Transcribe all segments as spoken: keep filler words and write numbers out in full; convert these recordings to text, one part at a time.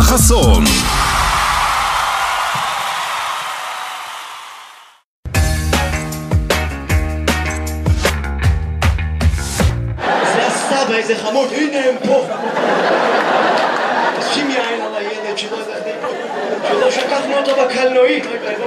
חסון. זה הסבא, איזה חמוד, הנה הם פה. שים יין על הילד שלא שקחנו אותו בקלנועית.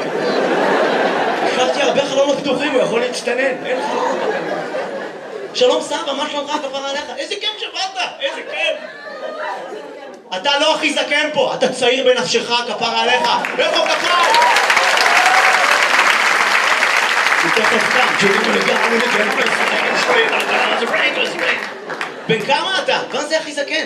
השארתי הרבה חלונות פתוחים, הוא יכול להצטנן, אין חלונות בקלנועית. שלום סבא, מה שלומך כפרה עליך? איזה כיף שבאת, איזה כיף. אתה לא הכי זקן פה, אתה צעיר בנפשך כפרה עליך. איפה כפרה? יותר תפקם, בן כמה אתה? מה זה הכי זקן?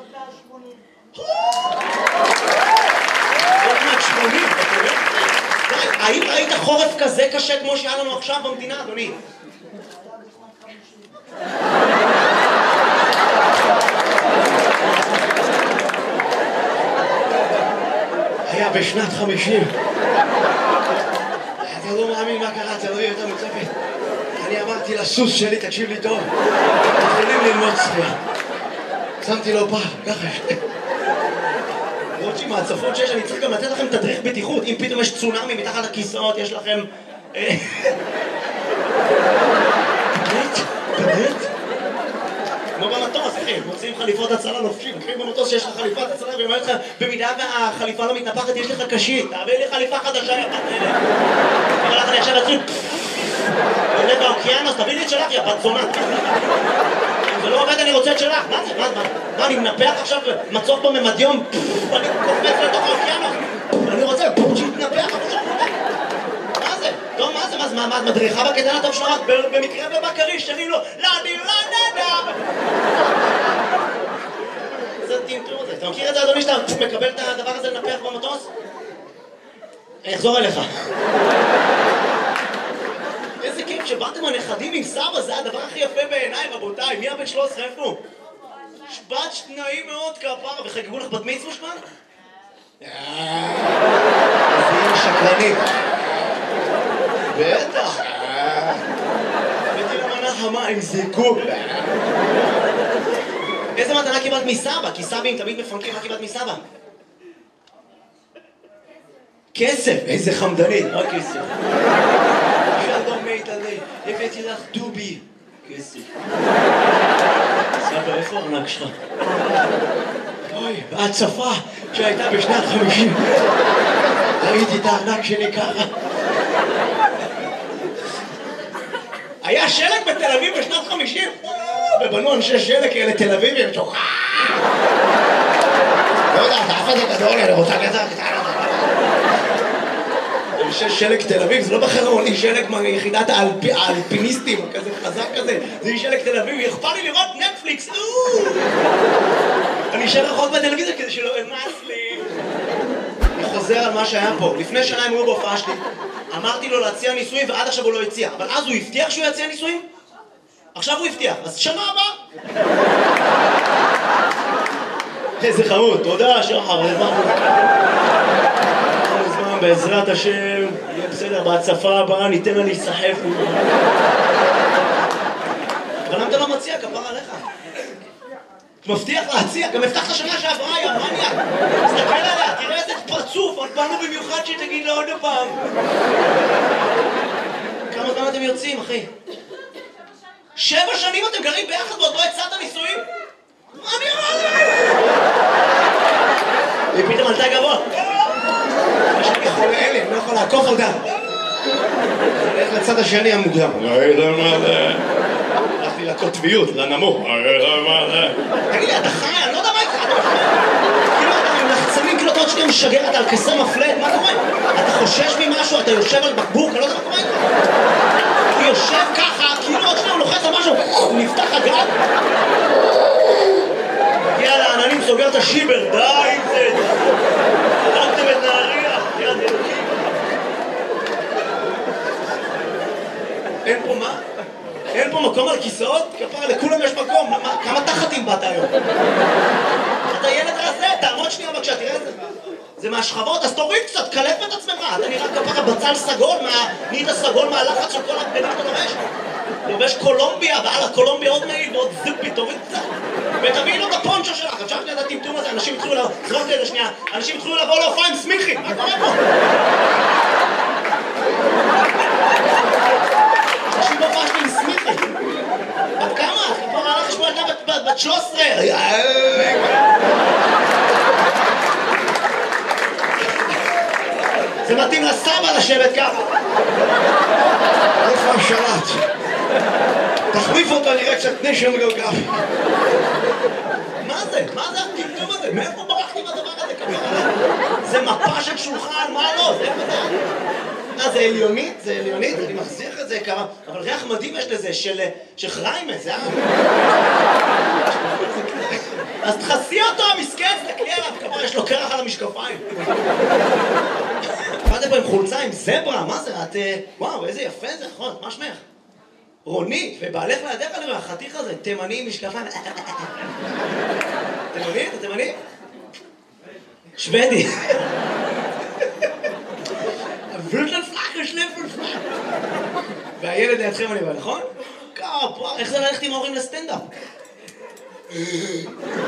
עוד מעט שמונים, אתה יודע? האם ראית חורף כזה קשה כמו שהיה לנו עכשיו במדינה, אדוני? היה בשנת חמישים. אתה לא מאמין מה קרה, אתה לא יותר מצפת. אני אמרתי לסוס שלי, תקשיב לי טוב, יכולים ללמוד צפייה. שמתי לו פעם, ככה שתי. רוצים מהצפות שיש, אני צריך גם לתת לכם תדריך בטיחות. אם פתאום יש צונאמי מתחת לכיסאות, יש לכם... באמת? באמת? כמו במטוס, אחי, מוצאים חליפות הצלה לובשים. אחי, במטוס שיש לך חליפת הצלה, והיא אומרת לך, במידה והחליפה לא מתנפחת, יש לך קשית. תעביר לי חליפה חדשה, יא בת אלה. אבל לך אני עכשיו אצלי... תלך באוקיינוס, תביא לי את שלך, יא בת זונה. אם זה לא עובד, אני רוצה את שלך. מה זה? מה? מה? אני מנפח עכשיו מצוף בממדיום? אני קופץ לתוך האוקיינוס. אני רוצה שיתנפח, אבל שם עובד. מה זה? טוב, מה זה? מה זה? מה? את מדריכה בקטן הטוב שלך? במקרה ובקריש, שרים לו, לא, אני לא נדע. זה טמטור הזה. אתה מכיר את זה, אדוני, שאתה מקבל את הדבר הזה לנפח במטוס? אני אחזור אליך. איזה כיף שבאתם הנכדים עם סבא, זה הדבר הכי יפה בעיניי, רבותיי. מי הבן שלוש עשרה, איפה? שבת שניים מאוד כפרה, וחגגו לך בת מצווה שמן? זה יהיה שקרנים. בטח. הבאתי למנה חמה עם זיקוק. איזה מתנה קיבלת מסבא? כי סבים תמיד מפנקים, מה קיבלת מסבא? כסף, איזה חמדנית, רק כסף. שלום מיטלי, הבאתי לך דובי. כסף. סבא, איפה הארנק שלך? אוי, בהצפה שהייתה בשנת חמישים. ראיתי את הארנק שלי ככה. היה שלג בתל אביב בשנת חמישים? ובנו אנשי שלג כאלה תל אביבים. לא יודע, אתה אף אחד זה גדול, אני רוצה גזר קטנה. אנשי שלג תל אביב, זה לא בחרון, היא שלג מיחידת האלפיניסטים, כזה חזק כזה, זה היא שלג תל אביב, היא אכפה לי לראות נטפליקס, אני אשאר רחוק בטלוויזיה כדי שלא אמאס לי. אני חוזר על מה שהיה פה, לפני שנה הם היו בהופעה שלי, אמרתי לו להציע נישואים ועד עכשיו הוא לא הציע, אבל אז הוא הבטיח שהוא יציע נישואים? עכשיו הוא הבטיח, אז שנה הבאה. איזה חמוד, תודה שחר, בעזרת השם, יהיה בסדר, בהצפה הבאה ניתן לה להיסחף. אבל למה אתה לא מציע, כפרה עליך? מבטיח להציע, גם הבטחת שנה שעברה, יא מניאק. תסתכל עליה, תראה איזה פרצוף, עוד באנו במיוחד שתגיד לה עוד הפעם. כמה זמן אתם יוצאים, אחי? שבע שנים אתם גרים ביחד ועוד לא הצעת נישואים? מה אני אמרתי? היא פתאום עלתה גבוה. אני חולה אלה, אני לא יכול לעקוף אותה. אני הולך לצד השני המוקדם. הלכתי לקוטביות, לנמוך. תגיד לי, אתה חי? אני לא יודע מה איתך. כאילו אתה עם לחצנים קלוטות שאתה משגרת על כסר מפלט, מה קורה? אתה חושש ממשהו, אתה יושב על בקבוק, אני לא יודע מה קורה איתך. הוא יושב ככה, כאילו עוד שניה הוא לוחץ על משהו, הוא נפתח הגג. מגיע לעננים, סוגר את השיבר, די עם זה. הרגתם את נהריה, יד אלוקים. אין פה מה? אין פה מקום על כיסאות? כפרה, לכולם יש מקום. כמה תחתים באת היום? אתה ילד רזה, תעמוד שנייה בבקשה, תראה את זה. זה מהשכבות, אז תוריד קצת, קלף את עצמך. אתה נראה כפרה בצל סגול, נהיית סגול מהלחץ של כל הבגדים שאתה לובש. לובש קולומביה, ועל הקולומביה עוד מעיל ועוד זופי, תוריד קצת. ותביאי לו את הפונצ'ו שלך, אפשר לקראת הטמטום הזה, אנשים התחילו לבוא, זרוק לי את השנייה, אנשים התחילו לבוא להופעה עם סמיכי, מה קורה פה? אנשים בהופעה שלי עם סמיכי. בת כמה? כבר הלך לשמוע ילדה בת שלוש עשרה. זה מתאים לסבא לשבת ככה. איפה השלט? תחליף אותו, נראה קצת נשם גאוגרפי. מה זה? מה זה הטמטום הזה? מאיפה ברחתי בדבר הזה? זה מפה של שולחן, מה לא? זה איפה זה? אה, זה עליונית? זה עליונית? אני מחזיר את זה כמה... אבל ריח מדהים יש לזה, של חריימה, זה אה? אז תחסי אותו, המסכן, תקלי עליו, כמה יש לו קרח על המשקפיים. באתם פה עם חולצה עם זברה, מה זה? את... וואו, איזה יפה זה, נכון, מה שמך? רונית, ובעלך לידך עליו, החתיך הזה, תימני עם משקפיים. תימני? אתה תימני? שוודי. ווירטן פלאק, שליפן פלאק. והילד לידכם אני בא, נכון? כפה, איך זה ללכת עם ההורים לסטנדאפ? איך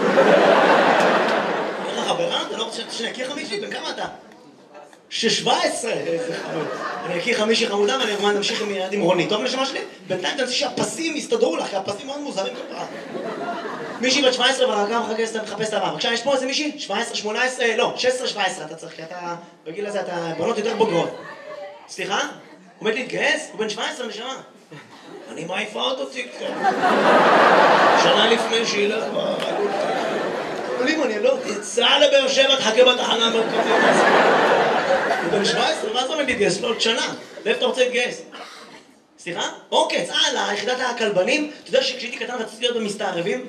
החברה? אתה לא רוצה שאני אכיר חמישי? בן כמה אתה? שש-שבע עשרה! איזה חמוד. אני אכיר חמישי חמודה ואני אגמר נמשיך עם ילד עם רונית. טוב נשמה שלי? בינתיים תנסי שהפסים יסתדרו לך, כי הפסים מאוד מוזרים כפרה. מישהי בת שבע עשרה והרגע מחפש את הבא. בבקשה, יש פה איזה מישהי? שבע עשרה, שמונה עשרה, לא, שש עשרה, שבע עשרה אתה צריך, כי אתה... בגיל הזה אתה בנות יותר בוגרות. סליחה? הוא עומד להתגייס? הוא בן שבע עשרה נשמה. אני מעיפה אותו ציקצה. שנה לפני שילך כבר... אבל אם אני לא... תצא לבאר שבע, תחכה בתחנה המרכזית. הוא בן שבע עשרה, מה זה עומד להתגייס? לא, עוד שנה. לאיפה אתה רוצה להתגייס? סליחה? אוקיי, צאה ליחידת הכלבנים. אתה יודע שכשהייתי קטן רציתי להיות במסתערבים?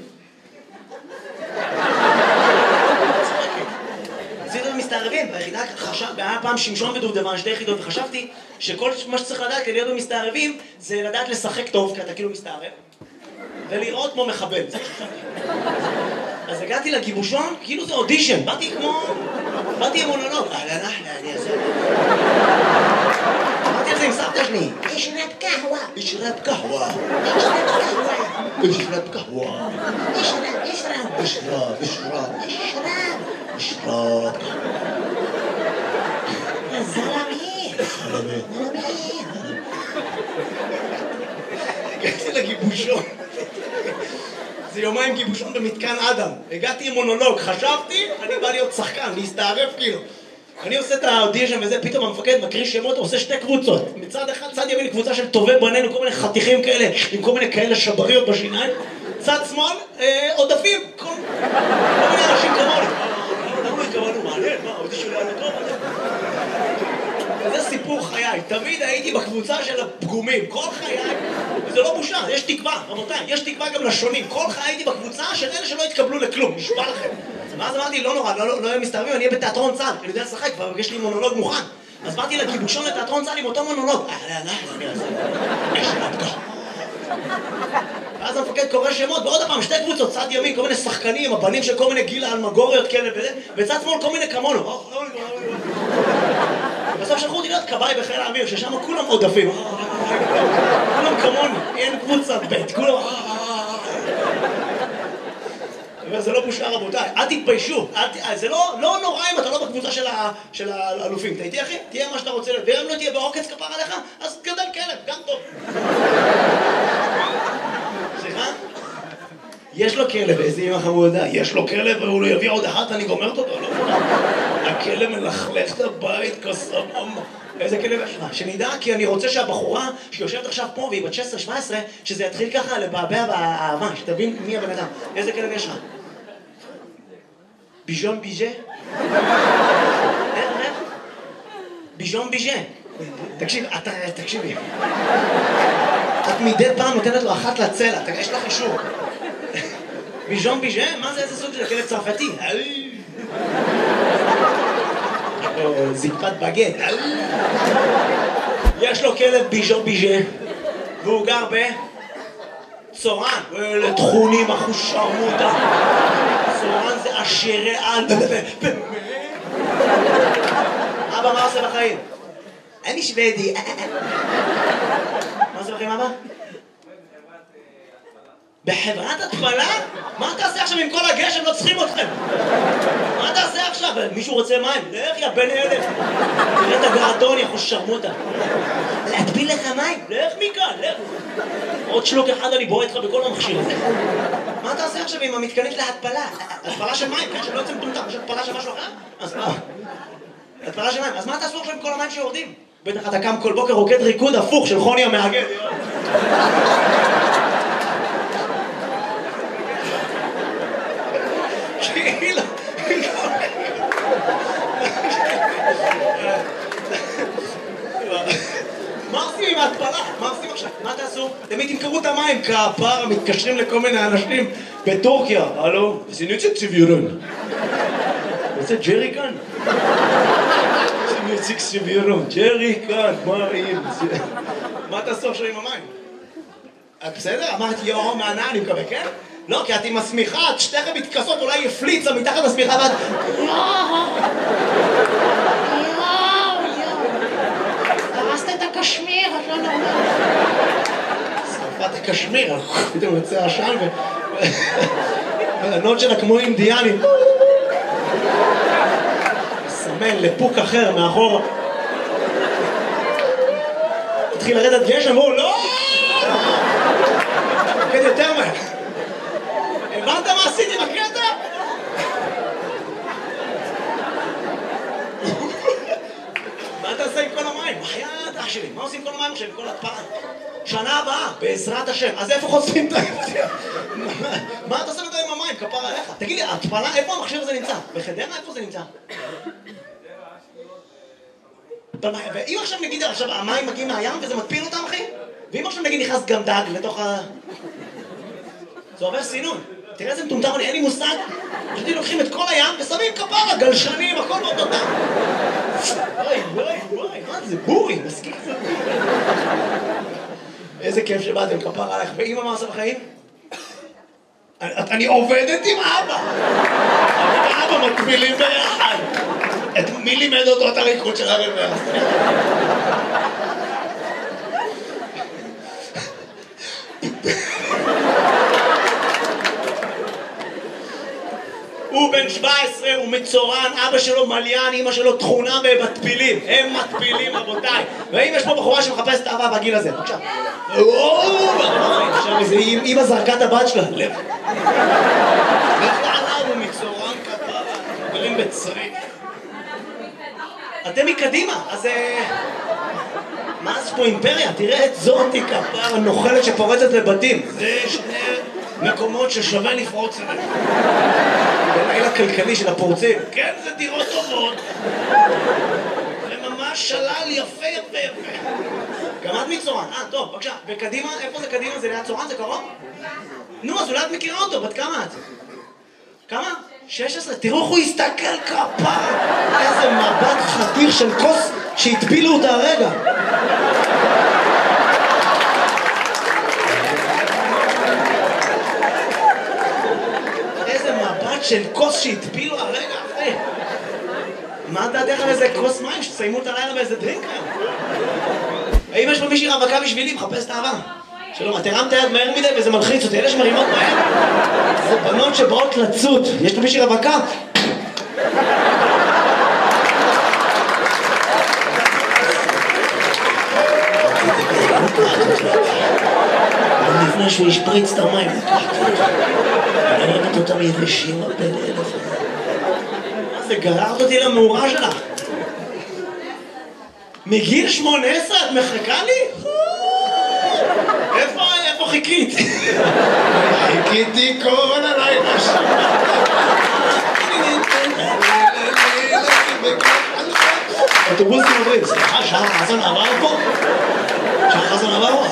רציתי להיות במסתערבים, והיחידה היה פעם שמשון ודובדבן, שתי יחידות, וחשבתי שכל מה שצריך לדעת כדי להיות במסתערבים זה לדעת לשחק טוב, כי אתה כאילו מסתערב, ולראות כמו מחבל. אז הגעתי לגיבושון, כאילו זה אודישן, באתי כמו... באתי עם מונולוג. אהלן, אהלן, אני אעשה... אמרתי על זה עם סבתא שלי. אשרב קהווה. אשרב קהווה. אשרב קהווה. אשרב קהווה. אשרב, אשרב. אשרב, אשרב. אשרב. אשרב. זלמי. זלמי. זלמי. הגעתי לגיבושון. זה יומיים גיבושון במתקן אדם. הגעתי עם מונולוג, חשבתי, אני בא להיות שחקן, להסתערף כאילו. אני עושה את האודישן וזה, פתאום המפקד מקריא שמות, עושה שתי קבוצות. מצד אחד, צד ימין קבוצה של טובי בנינו, כל מיני חתיכים כאלה, עם כל מיני כאלה שבריות בשיניים. צד שמאל, עודפים, כל מיני אנשים כמוני. למה התכוונו? מעניין, מה, האודישן היה לא טוב? וזה סיפור חיי, תמיד הייתי בקבוצה של הפגומים, כל חיי, וזה לא בושה, יש תקווה, רבותיי, יש תקווה גם לשונים, כל חיי הייתי בקבוצה של אלה שלא התקבלו לכלום, נשבע לכם. ואז אמרתי, לא נורא, לא, לא, לא מסתערבים, אני אהיה בתיאטרון צה"ל, אני יודע לשחק, כבר יש לי מונולוג מוכן. אז באתי לגיבושון לתיאטרון צה"ל עם אותו מונולוג. אהלן, אהלן, יש לך. ואז המפקד קורא שמות, ועוד הפעם, שתי קבוצות, צד ימין, כל מיני שחקנים, הבנים של כל מיני גיל אלמגוריות כאלה וזה, וצד שמאל כל מיני כמונו. בסוף שלחו אותי להיות כבאי בחיל האוויר, ששם כולם עודפים. כולם כמוני, אין קבוצה בית, כולם... זה לא בושה רבותיי, אל תתביישו, זה לא נורא אם אתה לא בקבוצה של האלופים. אתה איתי אחי? תהיה מה שאתה רוצה להיות, ואם לא תהיה בעוקץ כפר עליך, אז גדל כלב, גם טוב. סליחה? יש לו כלב, איזה אמא חמודה, יש לו כלב והוא לא יביא עוד אחת, אני גומרת אותו, לא מונה. הכלב מלכלך את הבית כסמום. איזה כלב יש לך? שנדע, כי אני רוצה שהבחורה שיושבת עכשיו פה והיא בת שש עשרה שבע עשרה, שזה יתחיל ככה לבעבע באהבה, שתבין מי הבן אדם. איזה כלב יש לך? ביז'ון ביז'ה? איך, איך? ביז'ון ביז'ה. תקשיב, אתה, תקשיבי. את מדי פעם נותנת לו אחת לצלע, יש לך אישור. ביז'ון ביז'ה? מה זה איזה סוג של כלב צרפתי? זקפת בגט. יש לו כלב ביז'ון ביז'ה והוא גר בצורן. אלה תכונים אחוש שרמוטה. צורן זה עשירי על. אבא, מה עושה בחיים? אני שוודי. מה עושה בחיים אבא? בחברת התפלה? מה תעשה עכשיו עם כל הגשם? לא צריכים אתכם. מה תעשה עכשיו? מישהו רוצה מים? לך יא בן אלף. תראה את הגרדון, יא חוש שרמוטה. להטביל לך מים? לך מכאן, לך. עוד שלוק אחד אני בועט לך בכל המכשיר הזה. מה תעשה עכשיו עם המתקנית להתפלה? התפלה של מים, כן? שלא יוצא מטומטם. יש התפלה של משהו אחר? אז מה? התפלה של מים. אז מה תעשו עכשיו עם כל המים שיורדים? בטח אתה קם כל בוקר רוקד ריקוד הפוך של חוני המאגד. כאילו... מה עושים עם ההתפלה? מה עושים עכשיו? מה תעשו? תמיד תמכרו את המים כפר, מתקשרים לכל מיני אנשים בטורקיה. הלו? זיניצ'ה ציביורון. רוצה ג'רי כאן? זיניצ'ה ציביורון. ג'רי כאן, מה רעים? מה תעשו עכשיו עם המים? בסדר? אמרתי יואו, מענה, אני מקווה, כן? לא, כי את עם השמיכה, את שתיכם מתכסות, אולי יפליצה מתחת השמיכה ואת... הרסת את הקשמיר, את לא נורמלית. שרפת הקשמיר, פתאום יוצא עשן ו... והנות שלה כמו אינדיאנים. סמן לפוק אחר מאחור. התחיל לרדת גשם, והוא לא! כן, יותר מהר. הבנת מה עשיתי בקטע? מה אתה עושה עם כל המים? בחייאת אח שלי, מה עושים עם כל המים עכשיו, עם כל התפלה? שנה הבאה, בעזרת השם. אז איפה חוסרים את היציאה? מה אתה עושה עם המים? כפר עליך. תגיד לי, התפלה, איפה המכשיר הזה נמצא? בחדרה? איפה זה נמצא? ואם עכשיו נגיד, עכשיו המים מגיעים מהים וזה מטפיל אותם, אחי? ואם עכשיו נגיד נכנס גם דג לתוך ה... זה עובר סינון. תראה איזה מטומטם, אין לי מושג. פשוט לוקחים את כל הים ושמים כפרה, גלשנים, הכל באותו דם. וואי, וואי, וואי, מה זה? בורי, מסכים. איזה כיף שבאתם, כפרה עליך. ואמא מה עושה בחיים? אני עובדת עם אבא. אבא מקבילים ביחד. מי לימד אותו את הריקוד של הרב מרס? הוא בן שבע עשרה, הוא מצורן, אבא שלו מליין, אמא שלו תכונה ומטפילים. הם מטפילים, רבותיי. ואם יש פה בחורה שמחפשת אהבה בגיל הזה, בבקשה. עכשיו איזה אמא זרקה את הבת שלה. לך. לך לעלה, הוא מצורן כפרה. גרים בצריף. אתם מקדימה, אז... מה זה פה אימפריה? תראה את זאתי כפרה נוחלת שפורצת לבתים. זה שני מקומות ששווה לפרוץ אליהם. בלילה כלכלי של הפורצים. כן, זה דירות טובות. זה ממש שלל יפה יפה יפה. גם את מצורן. אה, טוב, בבקשה. וקדימה, איפה זה קדימה? זה ליד צורן? זה קרוב? נו, אז אולי את מכירה אותו. בת כמה את? כמה? שש עשרה. תראו איך הוא הסתכל כפרה. איזה מבט חתיך של כוס שהטבילו אותה הרגע. של כוס שהטפילו הרגע אחרי. מה דעתך על איזה כוס מים שתסיימו את הלילה באיזה דרינק היום? האם יש פה מישהי רווקה בשבילי? מחפש את האהבה. שלום, את הרמת היד מהר מדי וזה מלחיץ אותי. אלה שמרימות מהר זה בנות שבאות לצוד. יש פה מישהי רווקה? לפני שהוא ישפריץ את המים. אני ראיתי אותם יבשים בן אלף. מה זה, גררת אותי למאורה שלך? מגיל שמונה עשרה את מחכה לי? איפה, איפה חיכית? חיכיתי כל הלילה שם. אוטובוסים עוברים, סליחה, שעה חזון עבר פה? שעה חזון עבר פה?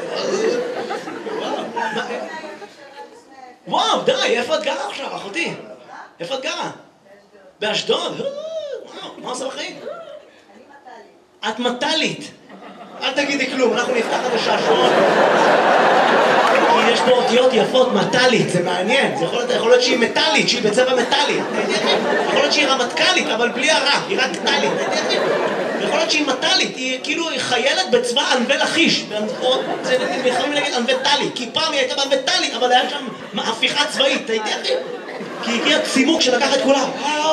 וואו, די, איפה את גרה עכשיו, אחותי? איפה את גרה? באשדוד? וואו, מה עושה בחיים? את מטלית. אל תגידי כלום, אנחנו נפתח את השעשועון. כי יש פה אותיות יפות, מטלית, זה מעניין. זה יכול להיות, יכול להיות שהיא מטלית, שהיא בצבע מטלי. יכול להיות שהיא רמטכלית, אבל בלי הרע, היא רק טלית. יכול להיות שהיא מטלית, היא כאילו חיילת בצבא ענבי לכיש. זה יכולים להגיד ענבי טלי, כי פעם היא הייתה בענבי טלי, אבל היה שם הפיכה צבאית, הייתי אחי. כי הגיע צימוק שלקח את כולם.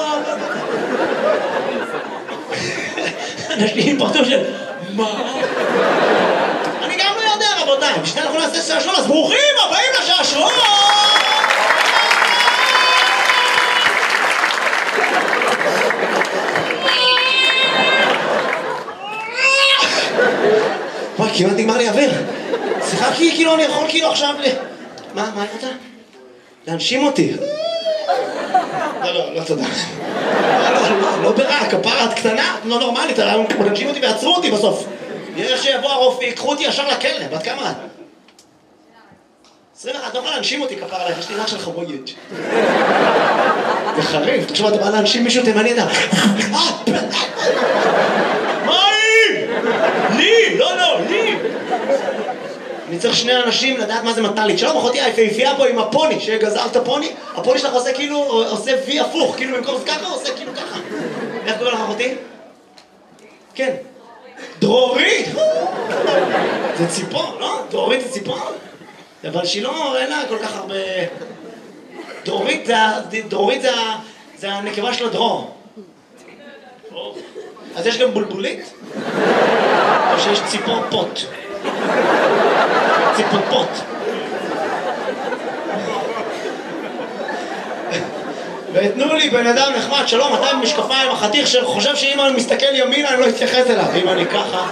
אנשים פרטו של... מה? אני גם לא יודע, רבותיי. בשביל אנחנו נעשה שעשון, אז ברוכים הבאים לשעשון! וואי, כמעט נגמר לי אוויר. סליחה, כאילו אני יכול כאילו עכשיו ל... מה? מה אני רוצה? להנשים אותי. לא, לא, לא תודה. לא ברע, כפרה קטנה, לא נורמלית, להנשים אותי ועצרו אותי בסוף. יראה שיבוא הרופא, יקחו אותי ישר לכלא. בת כמה את? עשרים ואחת, לא יכולה להנשים אותי כפרה עליך, יש לי רך של חבויץ'. זה חריף, תחשוב, אתה בא להנשים מישהו תימני, אתה... מה היא? לי! לא, לא, לי! אני צריך שני אנשים לדעת מה זה מטלית. שלום, אחותי היפהפייה פה עם הפוני, שגזרת פוני. הפוני שלך עושה כאילו, עושה וי הפוך, כאילו במקום ככה, עושה כאילו ככה. איך קוראים לך אחותי? כן. דרורית! זה ציפור, לא? דרורית זה ציפור? אבל שהיא לא, אין לה כל כך הרבה... דרורית זה, דרורית זה, זה הנקבה של הדרור. אז יש גם בולבולית? או שיש ציפור פוט? ציפור פוט. ותנו לי בן אדם נחמד, שלום, אתה עם משקפיים, החתיך שחושב שאם אני מסתכל ימינה אני לא אתייחס אליו, אם אני ככה.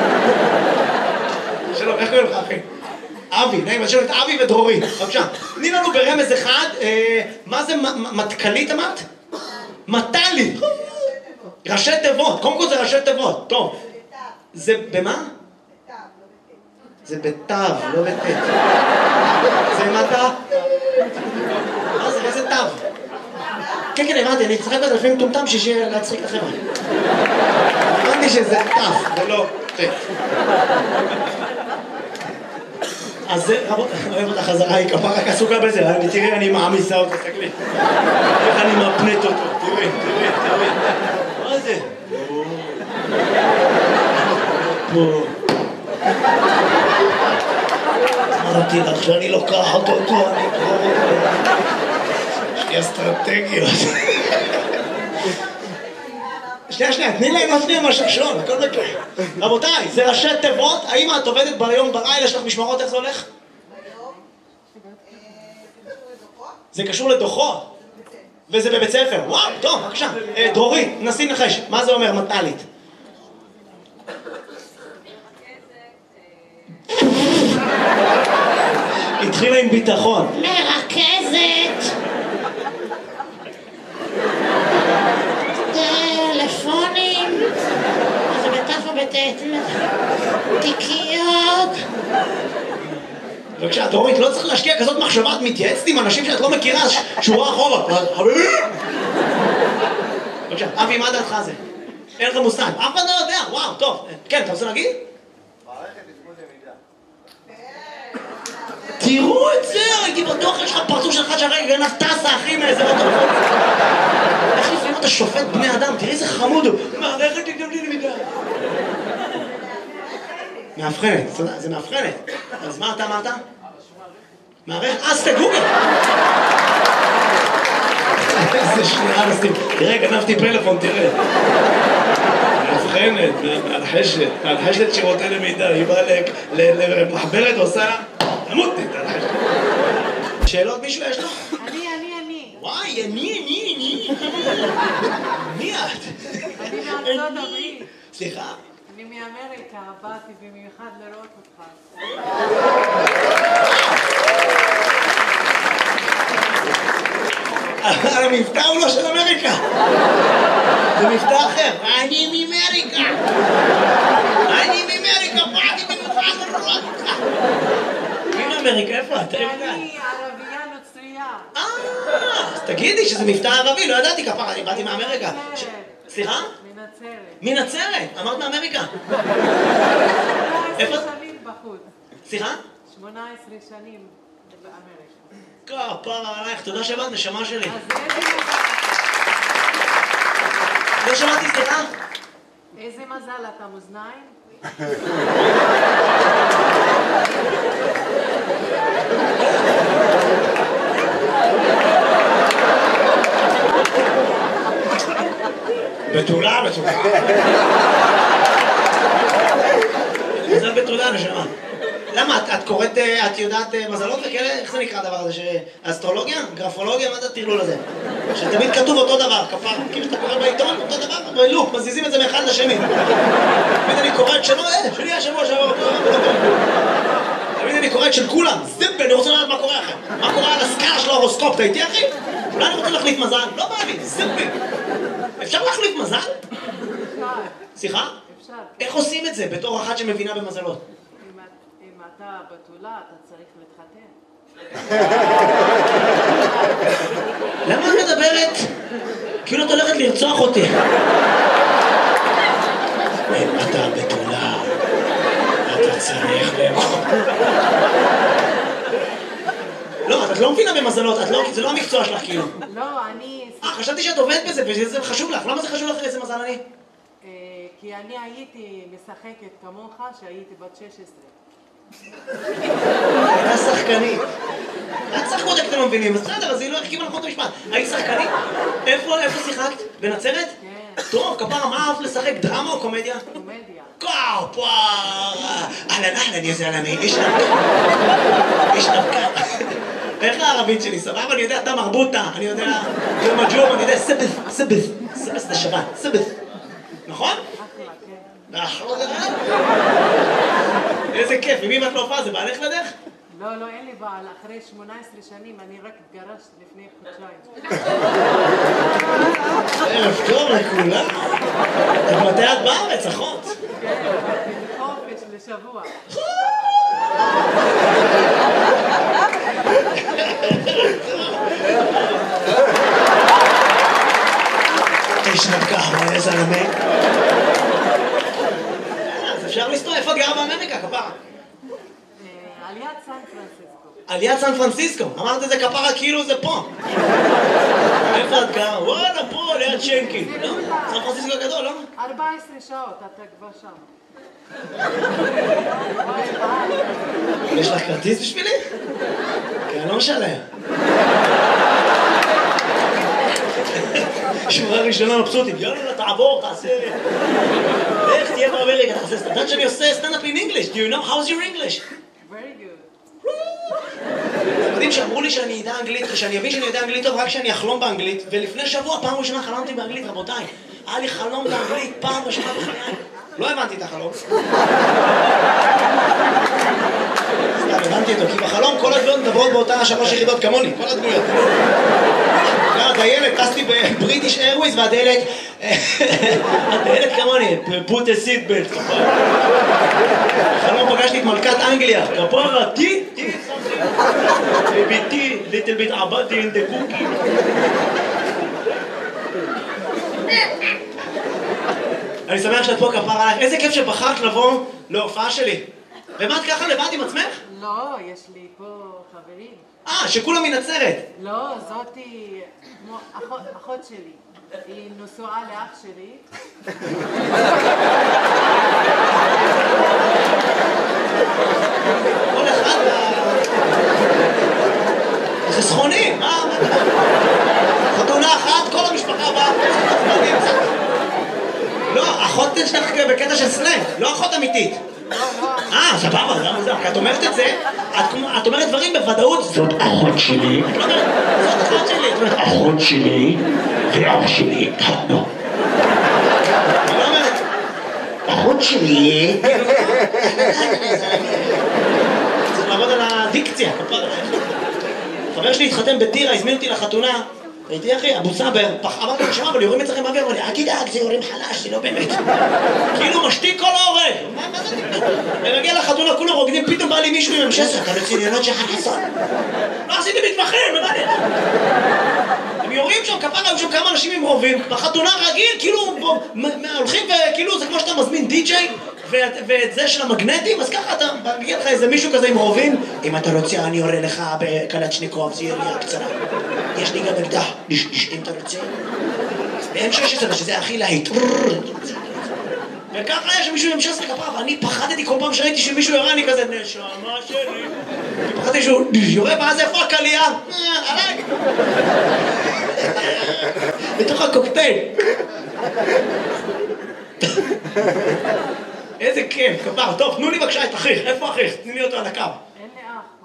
שלום, איך קוראים לך אחי? אבי, נעים, אז שלום את אבי ודרורית, בבקשה. תני לנו ברמז אחד, מה זה מתכלית אמרת? מטלי. ראשי תיבות, קודם כל זה ראשי תיבות, טוב. זה במה? זה בתו, לא בתת. זה מטה? מה זה, איזה תו? כן, כן, הבנתי, אני אצחק את לפעמים טומטם שישי להצחיק את החבר'ה. הבנתי שזה תו, ולא תת. אז זה, רבות, אוהב אותה חזרה, היא כפה רק עסוקה בזה, תראי, אני מעמיסה אותו, תסתכלי. איך אני מפנט אותו, תראי, תראי, תראי. מה זה? פה. אמרתי לך שאני לוקחת אותו, אני אקרור אותו. יש לי אסטרטגיות. שנייה, שנייה, תני להם עוד שנייה מהשרשון, הכל בקרה. רבותיי, זה ראשי תיבות, האם את עובדת ביום בלילה, יש לך משמרות, איך זה הולך? ביום, זה קשור לדוחות. זה קשור לדוחות? וזה בבית ספר, וואו, טוב, בבקשה. דרורית, נסי נחש, מה זה אומר מטלית? התחילה עם ביטחון. מרכזת. טלפונים. זה בתף ובתת. תיקיות. בבקשה, דרורית, לא צריך להשקיע כזאת מחשבה, את מתייעצת עם אנשים שאת לא מכירה, שורה אחורה. בבקשה, אבי, מה דעתך זה? אין לך מושג. אף אחד לא יודע, וואו, טוב. כן, אתה רוצה להגיד? תראו את זה, הייתי בטוח, יש לך פרצוף שלך שהרגע גנב טסה, אחי, מאיזה בטוח. איך לפעמים אתה שופט בני אדם, תראי איזה חמוד הוא. מערכת תתגמלי למידה. מאבחנת, זה מאבחנת. אז מה אתה אמרת? מערכת, אז תגוגל. איזה שנייה נסים. תראה, גנבתי פלאפון, תראה. מאבחנת, מהלחשת, מהלחשת שירותי למידה. היא באה למחברת ועושה... תמותי, תלחשת. שאלות מישהו יש לו? אני, אני, אני. וואי, אני, אני, אני. מי את? אני מארצות הברית. סליחה? אני מאמריקה, באתי במיוחד לראות אותך. המבטא הוא לא של אמריקה. זה מבטא אחר. אני מאמריקה. אני מאמריקה, באתי במיוחד לראות אותך. מי מאמריקה? איפה את? ואני ערבייה נוצרייה. אה, אז תגידי שזה מבטא ערבי, לא ידעתי כפרה, אני באתי מאמריקה. סליחה? מנצרת. מנצרת? אמרת מאמריקה. איפה? שמונה עשרה שנים בחוץ. סליחה? שמונה עשרה שנים באמריקה. כפרה עלייך, תודה שבאת, נשמה שלי. אז איזה מזל. לא שמעתי, סליחה? איזה מזל אתה מאזניים? בתולה, בתולה. מזל בתולה, נשמה. למה? את, את קוראת, את יודעת מזלות וכאלה? איך זה נקרא הדבר הזה? אסטרולוגיה? גרפולוגיה? מה זה הטרלול הזה? שתמיד כתוב אותו דבר, כפר. כאילו שאתה קורא בעיתון, אותו דבר, בלופ, מזיזים את זה מאחד לשני. תמיד אני קורא את שלו, אה, שלי השבוע שעבר. תמיד אני קורא את של כולם. זיפ, אני רוצה לדעת מה קורה לכם. מה קורה על הסקאלה של ההורוסקופ, אתה איתי אחי? אולי אני רוצה להחליף מזל? לא בא לי, זיפי. אפשר להחליף מזל? אפשר. סליחה? אפשר. איך עושים את זה בתור אחת שמבינה במזלות? אם אתה בתולה, אתה צריך להתחתן. למה את מדברת? כאילו את הולכת לרצוח אותי. אם אתה בתולה, אתה צריך לאכול. לא, את לא מבינה במזלות, זה לא המקצוע שלך כאילו. לא, אני... אה, חשבתי שאת עובדת בזה וזה חשוב לך. למה זה חשוב לך איזה מזל אני? כי אני הייתי משחקת כמוך שהייתי בת שש עשרה. הייתה שחקנית. את שחקות אתם לא מבינים, אז בסדר, אז היא לא החכימה נכון את המשפט. היית שחקנית? איפה, איפה שיחקת? בנצרת? כן. טוב, כפרה, מה אהבת לשחק? דרמה או קומדיה? קומדיה. קואו, פואו, אהלן, אהלן, יא זלמי, איש נבקה. איש נבקה. איך הערבית שלי? סבבה, אני יודע, אתה מרבוטה, אני יודע, יום הג'ום, אני יודע, סבס, סבס, סבס זה שבת, סבס. נכון? אחלה, כן. איזה כיף, עם מי את לא הופעה? זה בעלך לדרך? לא, לא, אין לי בעל. אחרי שמונה עשרה שנים אני רק התגרשת לפני חודשיים. ערב טוב לכולם. מתי את בארץ, אחות? כן, חופש לשבוע. איש נבקה, מה איזה נמק? אז אפשר לסתור, איפה גרה באמריקה, כפרה? על יד סן פרנסיסקו. על יד סן פרנסיסקו, אמרת את זה כפרה כאילו זה פה. איפה את גרה? וואלה, פה, ליד שנקי. לא? סן פרנסיסקו גדול, לא? ארבע עשרה שעות, אתה כבר שם. יש לך כרטיס בשבילי? כי אני לא משלם. שורה ראשונה מבסוטית, יאללה, תעבור, תעשה... איך תהיה באמריקה, תעשה... אתה יודעת שאני עושה סטנדאפ in English? Do you know? How's your English? Very good. אתם יודעים שאמרו לי שאני יודע אנגלית, שאני אבין שאני יודע אנגלית טוב רק שאני אחלום באנגלית, ולפני שבוע, פעם ראשונה חלמתי באנגלית, רבותיי. היה לי חלום באנגלית, פעם ראשונה בחיי. לא הבנתי את החלום. סתם, הבנתי אותו, כי בחלום כל הדמויות מדברות באותה שלוש יחידות כמוני, כל הדמויות. הדיילת, טסתי בבריטיש איירוויז והדיילת, הדיילת כמוני, put a seat belt, כפרה. בחלום פגשתי את מלכת אנגליה, כפרה, טי, טי, ביתי, little bit עבדתי in the cookie. אני שמח שאת פה כפרה עליך, איזה כיף שבחרת לבוא להופעה שלי. ומה את ככה לבד עם עצמך? לא, יש לי פה חברים. אה, שכולם מנצרת. לא, זאתי כמו אחות, אחות שלי. היא נשואה לאח שלי. כל אחד... זה סכוני, מה? חתונה אחת, כל המשפחה באה. לא, אחות שלך בקטע של סלנג, לא אחות אמיתית. אה, סבבה, זה מוזר, כי את אומרת את זה, את אומרת דברים בוודאות, זאת אחות שלי. את לא אומרת, זאת אחות שלי. את אומרת, אחות שלי ואח שלי התחתנו. את לא אומרת, אחות שלי... צריך לעבוד על הדיקציה, כפרה. חבר שלי התחתן בטירה, הזמין אותי לחתונה. ראיתי אחי, אבו סאבר, אמרתי לו, שמע, אבל יורים אצלכם באוויר, אמר לי, אל תדאג, זה יורים חלש, זה לא באמת. כאילו משתיק כל ההורג. מה זה תקדם? אני מגיע לחתונה, כולם רוקדים, פתאום בא לי מישהו עם המשסר, אתה לציניונות שלך חסון. לא עשיתי מתמחים, מה זה? הם יורים שם, כפרה, היו שם כמה אנשים עם רובים, בחתונה רגיל, כאילו, הולכים וכאילו, זה כמו שאתה מזמין די-ג'יי, ואת זה של המגנטים, אז ככה אתה מגיע לך איזה מישהו כזה עם רובים, אם אתה רוצה אני יורה לך בקלצ'ניקוב, זה ירייה קצרה. יש לי גם אקדח, אם אתה רוצה. ב-אם שש עשרה שזה הכי להיט. וככה היה שמישהו ימשס לכפרה, ואני פחדתי כל פעם שראיתי שמישהו יורה, אני כזה, נשמה שלי. פחדתי שהוא יורה, ואז איפה הקלייה? עליי. בתוך הקוקטייל. איזה כיף, כפר. טוב, תנו לי בבקשה את אחיך. איפה אחיך? תני לי אותו על הקו. אין לי אח פה.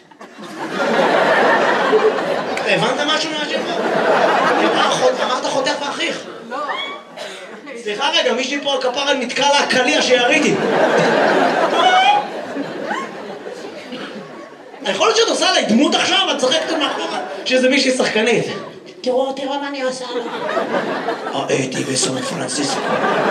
הבנת משהו מהשם פה? אמרת חותך ואחיך. לא. סליחה רגע, מישהי פה על כפרה נתקע לה הקליע שיריתי. יכול להיות שאת עושה עליי דמות עכשיו, את צחקת מאחורה שזה מישהי שחקנית. תראו, תראו מה אני עושה לו. הייתי בסן פרנסיסקו.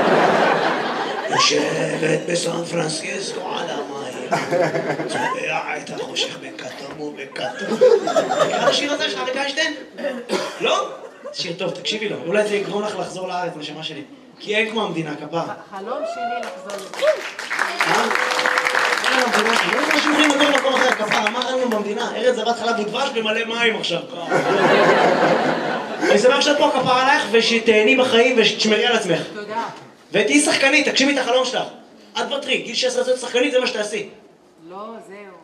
יושבת בסן פרנסיסקו על המים. צובע את החושך בכתום ובכתום. מכיר את השיר הזה של אריק איינשטיין? לא? שיר טוב, תקשיבי לו. אולי זה יגרום לך לחזור לארץ, נשמה שלי. כי אין כמו המדינה, כפרה. חלום שלי לחזור לזה. אה? אין המדינה, לא יודע שאומרים לגור במקום אחר, כפרה. מה ראינו במדינה? ארץ זבת חלב ודבש ומלא מים עכשיו. אני שמח שאת פה כפרה עלייך ושתהני בחיים ושתשמרי על עצמך. תודה. ותהיי שחקנית, תגשימי את החלום שלך. את בטרי, גיל שש עשרה להיות שחקנית זה מה שתעשי. לא, זהו.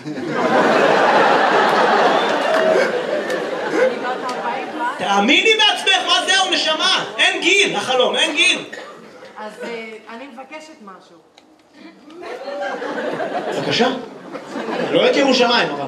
אני בת ארבעים כבר. תאמיני בעצמך, מה זהו נשמה? אין גיל, החלום, אין גיל. אז אני מבקשת משהו. בבקשה. לא את ירושלים, אבל.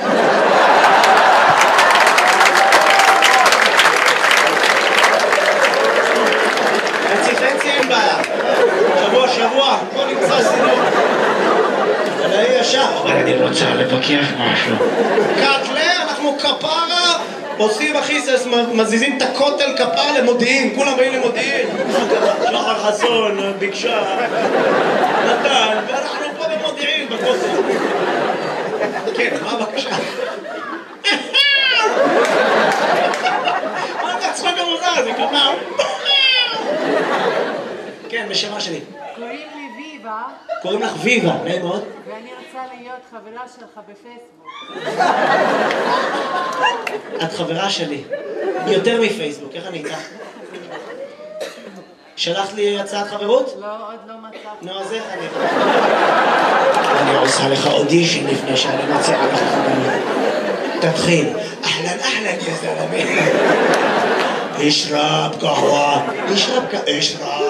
חצי חצי אין בעיה. שבוע שבוע, בוא נמצא סידור. אבל אני ישר. אבל אני רוצה לבקש משהו. קאטלה, אנחנו כפרה, עושים אחיסס, מזיזים את הכותל כפר למודיעין, כולם באים למודיעין. שחר חסון, ביקשה, נתן, ואנחנו פה במודיעין, בכותל. כן, מה הבקשה? מה אתה צחק המוזר הזה, כפר? כן, בשמה שלי. קוראים לי ויבה. קוראים לך ויבה, נעים מאוד. ואני רוצה להיות חברה שלך בפייסבוק. את חברה שלי. יותר מפייסבוק, איך אני איתך? שלחת לי הצעת חברות? לא, עוד לא מצאתי. נו, אז איך אני... אני עושה לך אודישן לפני שאני מציעה לך חברות. תתחיל. אהלן, אהלן, יא זלמי. אשרב קהווה. אשרב קהווה. אשרב.